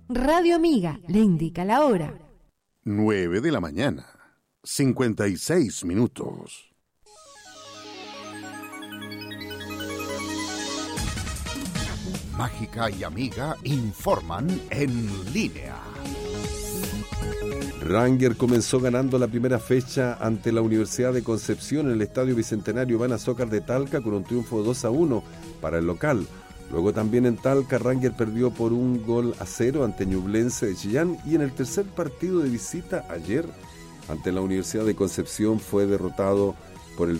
Radio Amiga le indica la hora. 9 de la mañana, 56 minutos. Mágica y Amiga informan en línea. Rangers comenzó ganando la primera fecha ante la Universidad de Concepción en el Estadio Bicentenario Iván Azócar de Talca con un triunfo 2-1 para el local. Luego también en Talca, Rangers perdió por 1-0 ante Ñublense de Chillán, y en el tercer partido de visita ayer ante la Universidad de Concepción fue derrotado por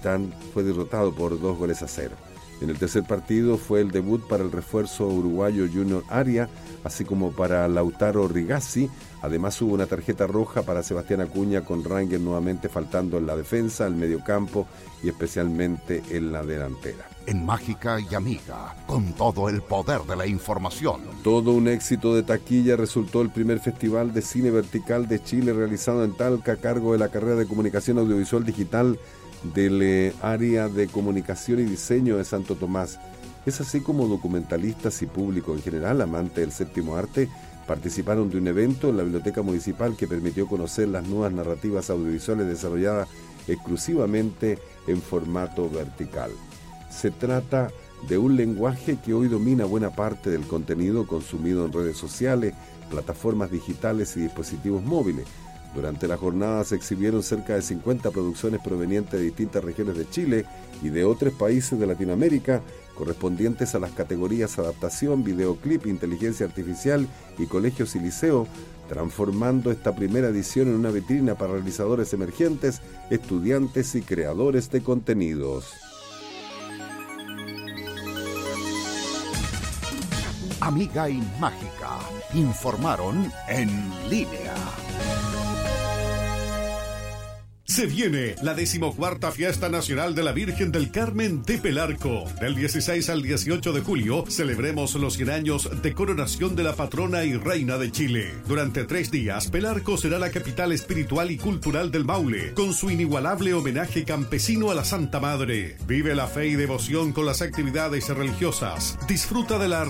2-0. En el tercer partido fue el debut para el refuerzo uruguayo Junior Aria, así como para Lautaro Rigazzi. Además hubo una tarjeta roja para Sebastián Acuña, con Rangers nuevamente faltando en la defensa, el mediocampo y especialmente en la delantera. En Mágica y Amiga, con todo el poder de la información. Todo un éxito de taquilla resultó el primer Festival de Cine Vertical de Chile realizado en Talca a cargo de la carrera de Comunicación Audiovisual Digital del área de Comunicación y Diseño de Santo Tomás. Es así como documentalistas y público en general, amante del séptimo arte, participaron de un evento en la Biblioteca Municipal que permitió conocer las nuevas narrativas audiovisuales desarrolladas exclusivamente en formato vertical. Se trata de un lenguaje que hoy domina buena parte del contenido consumido en redes sociales, plataformas digitales y dispositivos móviles. Durante la jornada se exhibieron cerca de 50 producciones provenientes de distintas regiones de Chile y de otros países de Latinoamérica, correspondientes a las categorías adaptación, videoclip, inteligencia artificial y colegios y liceos, transformando esta primera edición en una vitrina para realizadores emergentes, estudiantes y creadores de contenidos. Amiga y Mágica informaron en línea. Se viene la 14ª Fiesta Nacional de la Virgen del Carmen de Pelarco. Del 16 al 18 de julio celebremos los 100 años de coronación de la patrona y reina de Chile. Durante 3 días, Pelarco será la capital espiritual y cultural del Maule, con su inigualable homenaje campesino a la Santa Madre. Vive la fe y devoción con las actividades religiosas. Disfruta de la